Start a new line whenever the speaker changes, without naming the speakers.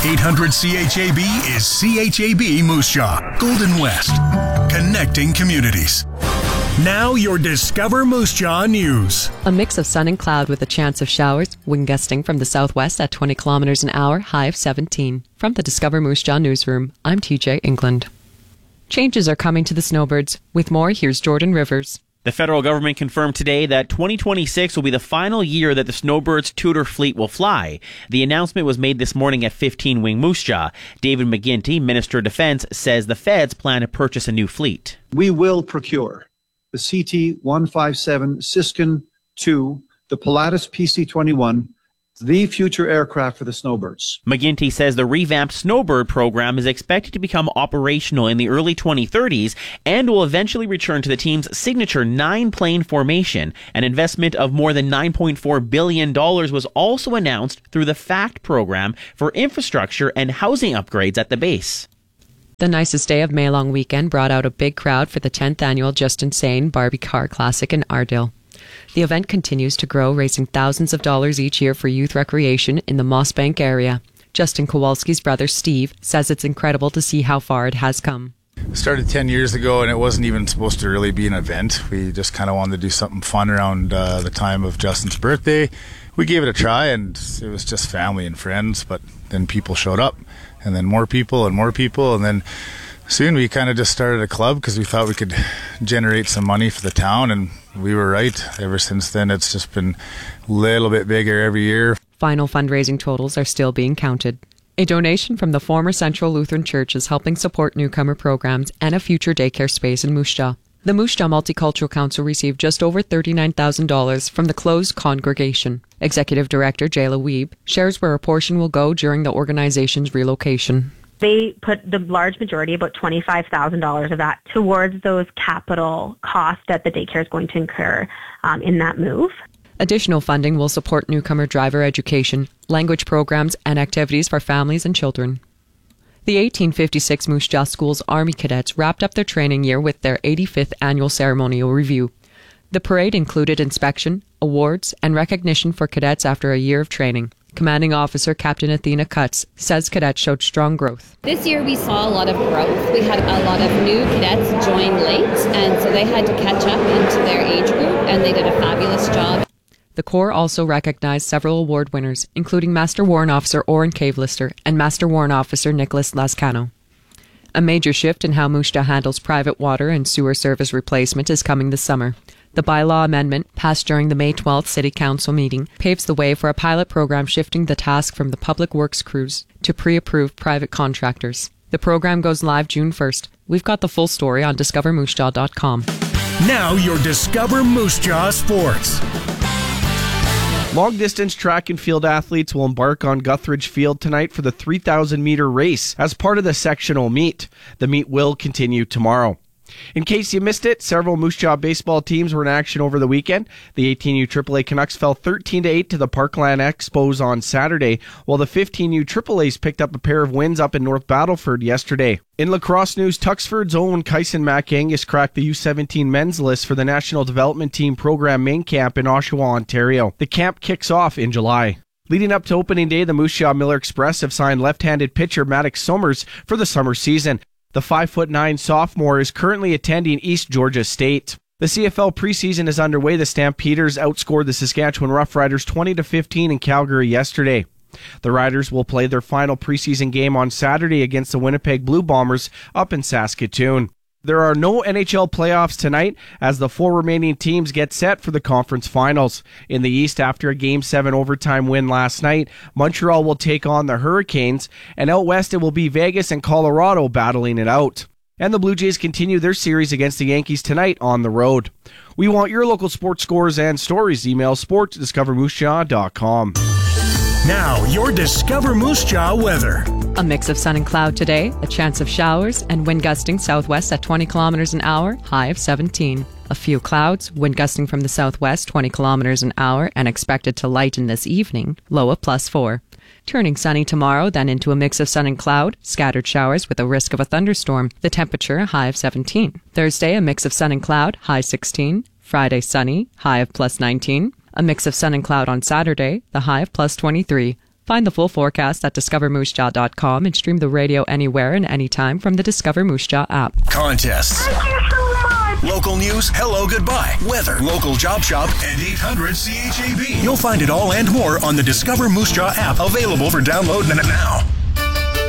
800 CHAB is CHAB Moose Jaw, Golden West, connecting communities. Now your Discover Moose Jaw news.
A mix of sun and cloud with a chance of showers, wind gusting from the southwest at 20 kilometers an hour, high of 17. From the Discover Moose Jaw newsroom, I'm TJ England. Changes are coming to the snowbirds. With more, here's Jordan Rivers.
The federal government confirmed today that 2026 will be the final year that the Snowbirds Tudor fleet will fly. The announcement was made this morning at 15 Wing Moose Jaw. David McGuinty, Minister of Defense, says the feds plan to purchase a new fleet.
We will procure the CT-157 Siskin II, the Pilatus PC-21, the future aircraft for the Snowbirds.
McGuinty says the revamped Snowbird program is expected to become operational in the early 2030s and will eventually return to the team's signature 9-plane formation. An investment of more than $9.4 billion was also announced through the FACT program for infrastructure and housing upgrades at the base.
The nicest day of May long weekend brought out a big crowd for the 10th annual Just Insane Barbie Car Classic in Ardell. The event continues to grow, raising thousands of dollars each year for youth recreation in the Mossbank area. Justin Kowalski's brother, Steve, says it's incredible to see how far it has come.
It started 10 years ago, and it wasn't even supposed to really be an event. We just kind of wanted to do something fun around the time of Justin's birthday. We gave it a try, and it was just family and friends, but then people showed up, and then more people, and then soon we kind of just started a club because we thought we could generate some money for the town, and we were right. Ever since then, it's just been a little bit bigger every year. Final
fundraising totals are still being counted. A donation from the former Central Lutheran Church is helping support newcomer programs and a future daycare space in Moose Jaw. The Moose Jaw Multicultural Council received just over $39,000 from the closed congregation. Executive Director Jayla Weeb shares where a portion will go during the organization's relocation.
They put the large majority, about $25,000 of that, towards those capital costs that the daycare is going to incur in that move.
Additional funding will support newcomer driver education, language programs, and activities for families and children. The 1856 Moose Jaw School's Army cadets wrapped up their training year with their 85th annual ceremonial review. The parade included inspection, awards, and recognition for cadets after a year of training. Commanding Officer Captain Athena Cutts says cadets showed strong growth.
This year we saw a lot of growth. We had a lot of new cadets join late, and so they had to catch up into their age group, and they did a fabulous job.
The Corps also recognized several award winners, including Master Warrant Officer Oren Cavelister and Master Warrant Officer Nicholas Lascano. A major shift in how Moose Jaw handles private water and sewer service replacement is coming this summer. The bylaw amendment, passed during the May 12th City Council meeting, paves the way for a pilot program shifting the task from the public works crews to pre-approved private contractors. The program goes live June 1st. We've got the full story on discovermoosejaw.com.
Now your Discover Moose Jaw Sports.
Long-distance track and field athletes will embark on Guthridge Field tonight for the 3,000-meter race as part of the sectional meet. The meet will continue tomorrow. In case you missed it, several Moose Jaw baseball teams were in action over the weekend. The 18U AAA Canucks fell 13-8 to the Parkland Expos on Saturday, while the 15U AAAs picked up a pair of wins up in North Battleford yesterday. In lacrosse news, Tuxford's own Kyson MacAngus cracked the U17 men's list for the National Development Team Program main camp in Oshawa, Ontario. The camp kicks off in July. Leading up to opening day, the Moose Jaw Miller Express have signed left-handed pitcher Maddox Summers for the summer season. The 5'9" sophomore is currently attending East Georgia State. The CFL preseason is underway. The Stampeders outscored the Saskatchewan Roughriders 20-15 in Calgary yesterday. The Riders will play their final preseason game on Saturday against the Winnipeg Blue Bombers up in Saskatoon. There are no NHL playoffs tonight as the 4 remaining teams get set for the conference finals. In the East, after a Game 7 overtime win last night, Montreal will take on the Hurricanes, and out west it will be Vegas and Colorado battling it out. And the Blue Jays continue their series against the Yankees tonight on the road. We want your local sports scores and stories. Email sport@discovermoosejaw.com.
Now, your Discover Moose Jaw weather.
A mix of sun and cloud today, a chance of showers, and wind gusting southwest at 20 kilometers an hour, high of 17. A few clouds, wind gusting from the southwest 20 kilometers an hour, and expected to lighten this evening, low of +4. Turning sunny tomorrow, then into a mix of sun and cloud, scattered showers with a risk of a thunderstorm. The temperature, a high of 17. Thursday, a mix of sun and cloud, high 16. Friday, sunny, high of +19. A mix of sun and cloud on Saturday, the high of +23. Find the full forecast at discovermoosejaw.com and stream the radio anywhere and anytime from the Discover Moose Jaw app.
Contests.
Thank you so much.
Local news, hello, goodbye. Weather, local job shop, and 800 CHAB. You'll find it all and more on the Discover Moose Jaw app, available for download now.